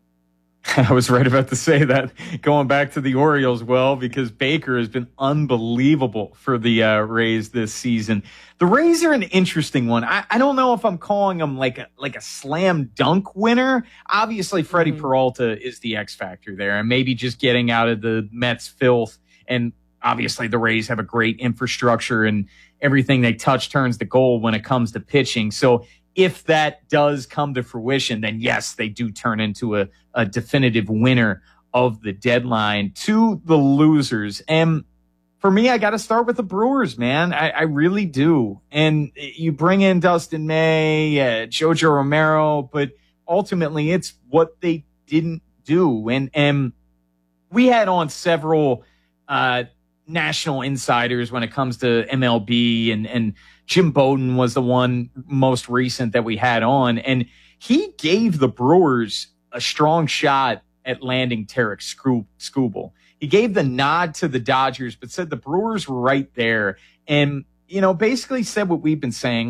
I was right about to say that, going back to the Orioles, because Baker has been unbelievable for the Rays this season. The Rays are an interesting one. I don't know if I'm calling them like a slam dunk winner. Obviously, Freddie Peralta is the X factor there, and maybe just getting out of the Mets filth. And obviously, the Rays have a great infrastructure, and everything they touch turns to gold when it comes to pitching. So if that does come to fruition, then yes, they do turn into a definitive winner of the deadline. To the losers, and for me, I got to start with the Brewers, man. I really do. And you bring in Dustin May, Jojo Romero, but ultimately it's what they didn't do. And we had on several national insiders when it comes to MLB, and Jim Bowden was the one most recent that we had on, and he gave the Brewers a strong shot at landing Tarek Skubal. He gave the nod to the Dodgers, but said the Brewers were right there, and basically said what we've been saying,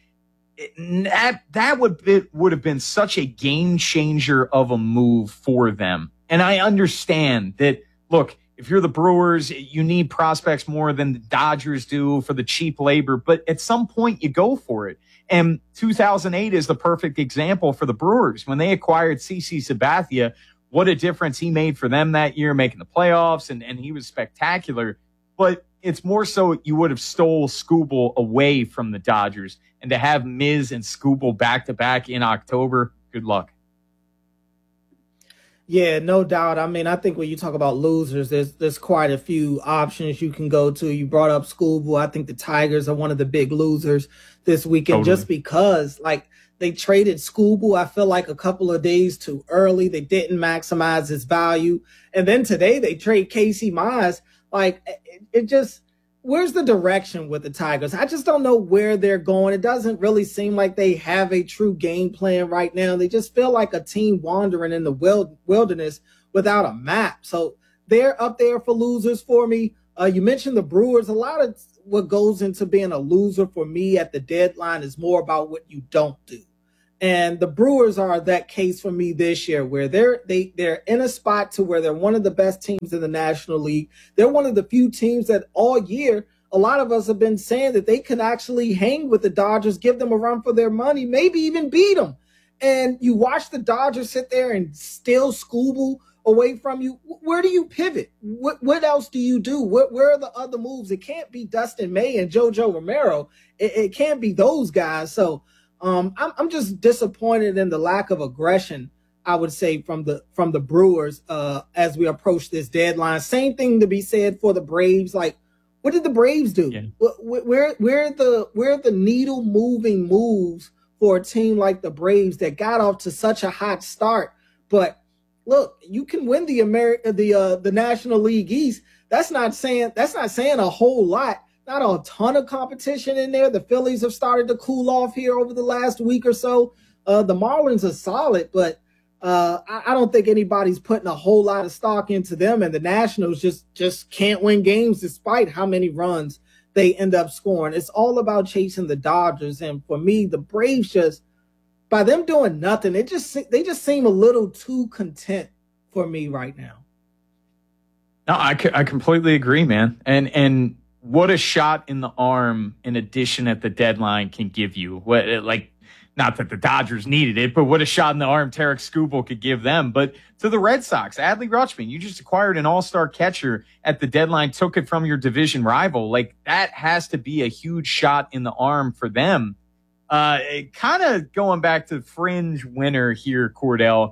that would have been such a game changer of a move for them. And I understand that. Look, if you're the Brewers, you need prospects more than the Dodgers do for the cheap labor, but at some point you go for it. And 2008 is the perfect example for the Brewers. When they acquired CC Sabathia, what a difference he made for them that year, making the playoffs, and he was spectacular. But it's more so you would have stole Skubal away from the Dodgers, and to have Miz and Skubal back-to-back in October, good luck. Yeah, no doubt. I mean, I think when you talk about losers, there's quite a few options you can go to. You brought up Skubal. I think the Tigers are one of the big losers this weekend, just because they traded Skubal, I feel like, a couple of days too early. They didn't maximize his value. And then today they trade Casey Mize. It just, where's the direction with the Tigers? I just don't know where they're going. It doesn't really seem like they have a true game plan right now. They just feel like a team wandering in the wilderness without a map. So they're up there for losers for me. You mentioned the Brewers. A lot of what goes into being a loser for me at the deadline is more about what you don't do. And the Brewers are that case for me this year, where they're in a spot to where they're one of the best teams in the National League. They're one of the few teams that all year, a lot of us have been saying that they can actually hang with the Dodgers, give them a run for their money, maybe even beat them. And you watch the Dodgers sit there and steal Skubal away from you. Where do you pivot? What else do you do? Where are the other moves? It can't be Dustin May and JoJo Romero. It can't be those guys. So I'm just disappointed in the lack of aggression, I would say, from the Brewers as we approach this deadline. Same thing to be said for the Braves. Like, what did the Braves do? Yeah. Where are the needle moving moves for a team like the Braves that got off to such a hot start? But look, you can win the National League East. That's not saying a whole lot. Not a ton of competition in there. The Phillies have started to cool off here over the last week or so. The Marlins are solid, but I don't think anybody's putting a whole lot of stock into them. And the Nationals just can't win games despite how many runs they end up scoring. It's all about chasing the Dodgers. And for me, the Braves just, by them doing nothing, they just seem a little too content for me right now. No, I completely agree, man. And what a shot in the arm in addition at the deadline can give you. Not that the Dodgers needed it, but what a shot in the arm Tarik Skubal could give them. But to the Red Sox, Adley Rutschman, you just acquired an all-star catcher at the deadline, took it from your division rival. Like, that has to be a huge shot in the arm for them. Kind of going back to fringe winner here, Cordell,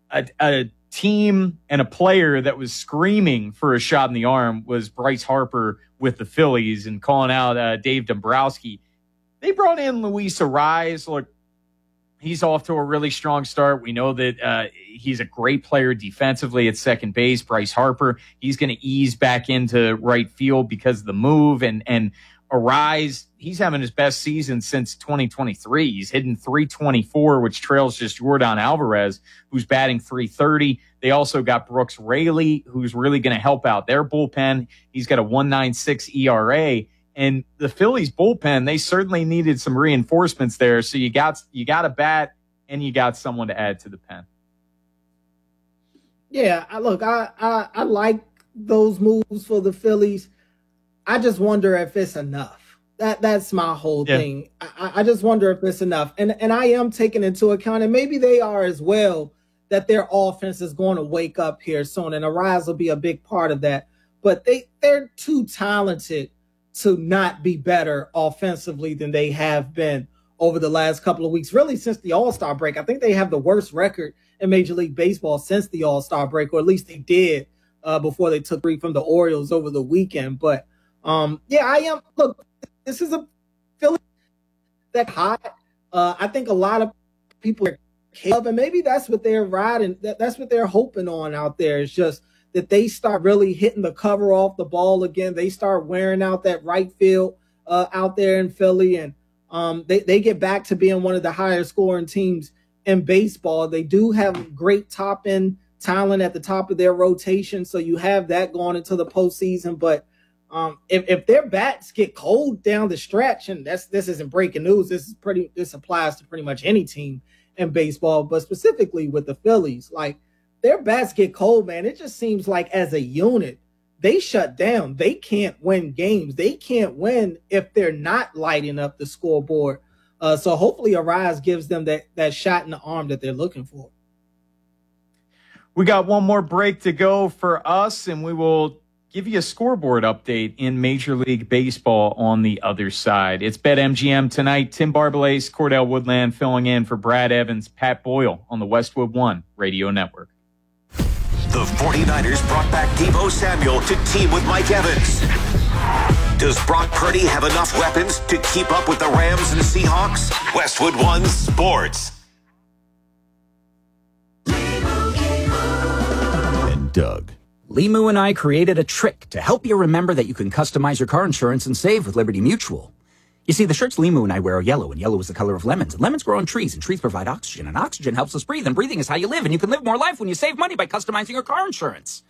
a team and a player that was screaming for a shot in the arm was Bryce Harper with the Phillies and calling out Dave Dombrowski. They brought in Luis Arraez. Look, he's off to a really strong start. We know that he's a great player defensively at second base. Bryce Harper, he's going to ease back into right field because of the move. And Arraez, he's having his best season since 2023. He's hitting .324, which trails just Yordan Alvarez, who's batting .330. They also got Brooks Raley, who's really going to help out their bullpen. He's got a 1.96 ERA. And the Phillies bullpen, they certainly needed some reinforcements there. So you got a bat and you got someone to add to the pen. Yeah, I like those moves for the Phillies. I just wonder if it's enough. That's my whole thing. I just wonder if it's enough. And I am taking into account, and maybe they are as well, that their offense is going to wake up here soon, and Arraez will be a big part of that. But they're too talented to not be better offensively than they have been over the last couple of weeks, really since the All-Star break. I think they have the worst record in Major League Baseball since the All-Star break, or at least they did before they took 3 from the Orioles over the weekend. But I am. Look, this is a Philly that hot. I think a lot of people are capable, and maybe that's what they're riding. That's what they're hoping on out there. It's just that they start really hitting the cover off the ball again. They start wearing out that right field out there in Philly, and they get back to being one of the higher scoring teams in baseball. They do have great top end talent at the top of their rotation, so you have that going into the postseason. But if their bats get cold down the stretch, and this isn't breaking news, this applies to pretty much any team in baseball, but specifically with the Phillies, like, their bats get cold, man. It just seems like as a unit, they shut down. They can't win games. They can't win if they're not lighting up the scoreboard. So hopefully Arraez gives them that shot in the arm that they're looking for. We got one more break to go for us, and we will give you a scoreboard update in Major League Baseball on the other side. It's BetMGM tonight. Tim Barbalace, Cordell Woodland filling in for Brad Evans, Pat Boyle on the Westwood One Radio Network. The 49ers brought back Deebo Samuel to team with Mike Evans. Does Brock Purdy have enough weapons to keep up with the Rams and Seahawks? Westwood One Sports. And Doug. Limu and I created a trick to help you remember that you can customize your car insurance and save with Liberty Mutual. You see, the shirts Limu and I wear are yellow, and yellow is the color of lemons. And lemons grow on trees, and trees provide oxygen, and oxygen helps us breathe, and breathing is how you live, and you can live more life when you save money by customizing your car insurance.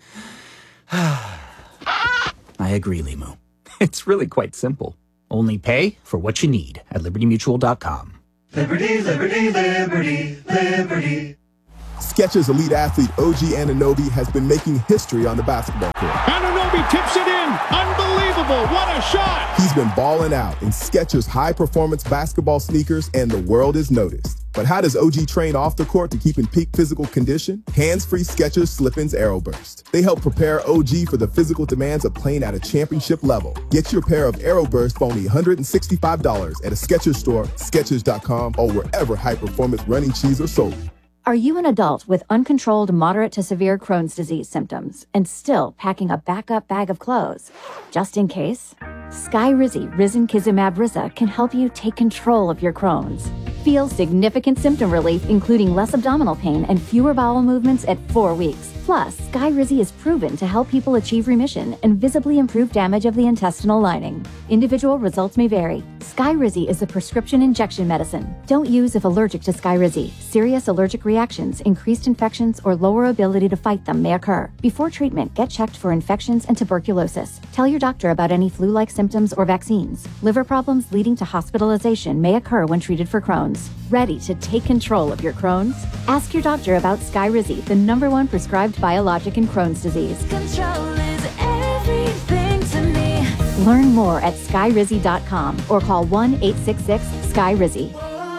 I agree, Limu. It's really quite simple. Only pay for what you need at LibertyMutual.com. Liberty, liberty, liberty, liberty. Skechers elite athlete OG Anunoby has been making history on the basketball court. Anunoby tips it in. Unbelievable. What a shot. He's been balling out in Skechers high-performance basketball sneakers, and the world is noticed. But how does OG train off the court to keep in peak physical condition? Hands-free Skechers Slip-ins Aeroburst. They help prepare OG for the physical demands of playing at a championship level. Get your pair of Aeroburst for only $165 at a Skechers store, Skechers.com, or wherever high-performance running shoes are sold. Are you an adult with uncontrolled moderate to severe Crohn's disease symptoms and still packing a backup bag of clothes? Just in case? Skyrizi Risankizumab Riza can help you take control of your Crohn's. Feel significant symptom relief, including less abdominal pain and fewer bowel movements at 4 weeks. Plus, Skyrizi is proven to help people achieve remission and visibly improve damage of the intestinal lining. Individual results may vary. Skyrizi is a prescription injection medicine. Don't use if allergic to Skyrizi. Serious allergic reactions, increased infections, or lower ability to fight them may occur. Before treatment, get checked for infections and tuberculosis. Tell your doctor about any flu-like symptoms or vaccines. Liver problems leading to hospitalization may occur when treated for Crohn's. Ready to take control of your Crohn's? Ask your doctor about Skyrizi, the #1 prescribed biologic in Crohn's disease. Control is everything to me. Learn more at skyrizi.com or call 1-866-SKYRIZI.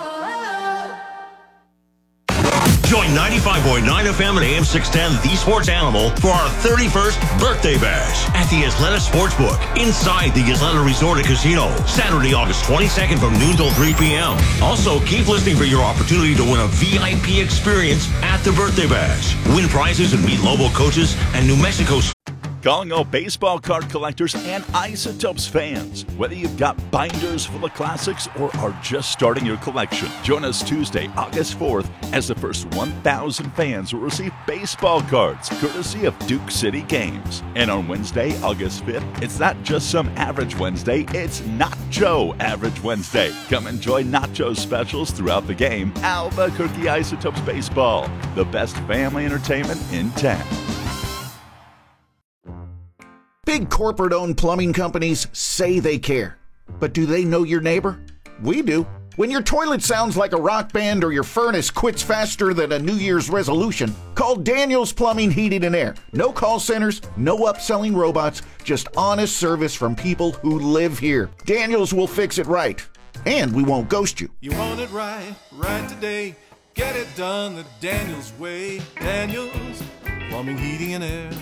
Join 95.9 FM and AM 610 The Sports Animal for our 31st birthday bash at the Isleta Sportsbook inside the Isleta Resort and Casino, Saturday, August 22nd from noon till 3 p.m. Also, keep listening for your opportunity to win a VIP experience at the birthday bash. Win prizes and meet Lobo coaches and New Mexico. Calling all baseball card collectors and Isotopes fans. Whether you've got binders full of classics or are just starting your collection, join us Tuesday, August 4th, as the first 1,000 fans will receive baseball cards, courtesy of Duke City Games. And on Wednesday, August 5th, it's not just some average Wednesday, it's Nacho Average Wednesday. Come enjoy Nacho specials throughout the game. Albuquerque Isotopes Baseball, the best family entertainment in town. Big corporate-owned plumbing companies say they care. But do they know your neighbor? We do. When your toilet sounds like a rock band or your furnace quits faster than a New Year's resolution, call Daniels Plumbing, Heating, and Air. No call centers, no upselling robots, just honest service from people who live here. Daniels will fix it right. And we won't ghost you. You want it right, right today. Get it done the Daniels way. Daniels Plumbing, Heating, and Air.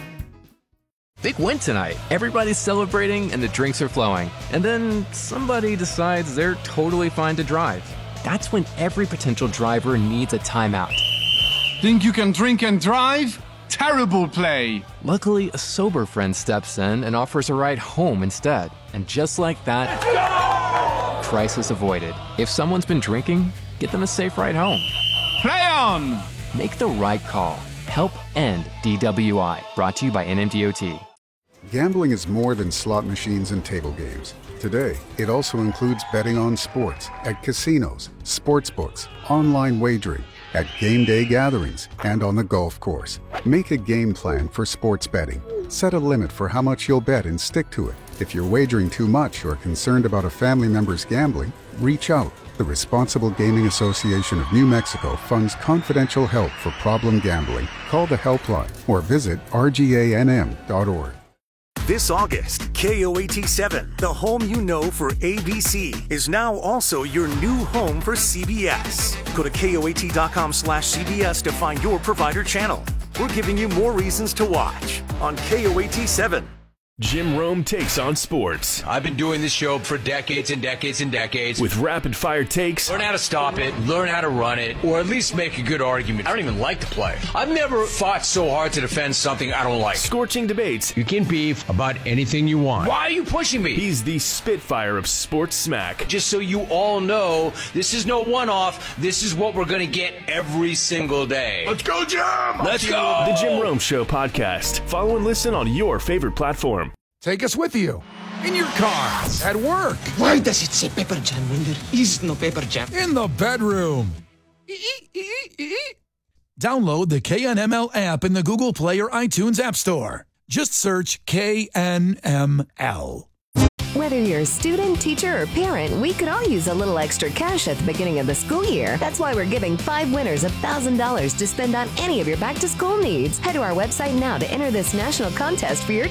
Big win tonight. Everybody's celebrating and the drinks are flowing. And then somebody decides they're totally fine to drive. That's when every potential driver needs a timeout. Think you can drink and drive? Terrible play. Luckily, a sober friend steps in and offers a ride home instead. And just like that, crisis avoided. If someone's been drinking, get them a safe ride home. Play on! Make the right call. Help end DWI. Brought to you by NMDOT. Gambling is more than slot machines and table games. Today, it also includes betting on sports at casinos, sportsbooks, online wagering, at game day gatherings, and on the golf course. Make a game plan for sports betting. Set a limit for how much you'll bet and stick to it. If you're wagering too much or concerned about a family member's gambling, reach out. The Responsible Gaming Association of New Mexico funds confidential help for problem gambling. Call the helpline or visit rganm.org. This August, KOAT7, the home you know for ABC, is now also your new home for CBS. Go to KOAT.com/CBS to find your provider channel. We're giving you more reasons to watch on KOAT7. Jim Rome takes on sports. I've been doing this show for decades and decades and decades. With rapid-fire takes. Learn how to stop it, learn how to run it, or at least make a good argument. I don't even like to play. I've never fought so hard to defend something I don't like. Scorching debates. You can beef about anything you want. Why are you pushing me? He's the Spitfire of sports smack. Just so you all know, this is no one-off. This is what we're going to get every single day. Let's go, Jim! Let's go! The Jim Rome Show podcast. Follow and listen on your favorite platform. Take us with you in your car, at work. Why does it say Pepper Jam when there is no Pepper Jam? In the bedroom. Download the KNML app in the Google Play or iTunes App Store. Just search KNML. Whether you're a student, teacher, or parent, we could all use a little extra cash at the beginning of the school year. That's why we're giving 5 winners $1,000 to spend on any of your back-to-school needs. Head to our website now to enter this national contest for your